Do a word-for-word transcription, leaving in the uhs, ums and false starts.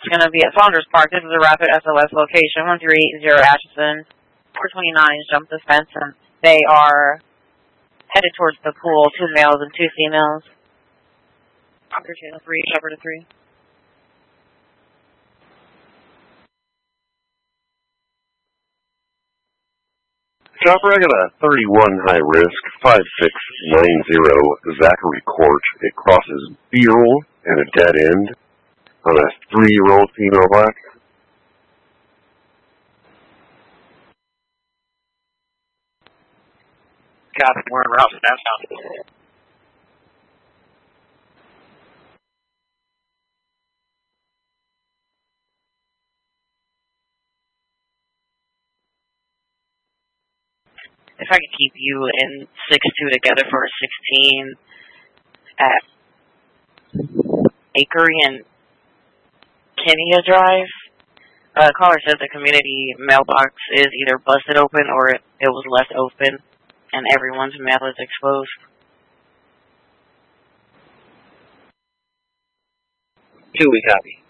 It's going to be at Saunders Park. This is a rapid S O S location, one three eight zero Atchison. four twenty-nine jumped the fence, and they are headed towards the pool, two males and two females. Operator channel three, operator three. Chopper, I got a thirty-one high risk, five six nine zero Zachary Court. It crosses B-roll and a dead end on a three-year-old female black. Got it, we're en route to downtown. If I could keep you and six two together for a sixteen at Akery and Kenya Drive. Uh, caller said the community mailbox is either busted open or it, it was left open, and everyone's mail is exposed. Two, we copy.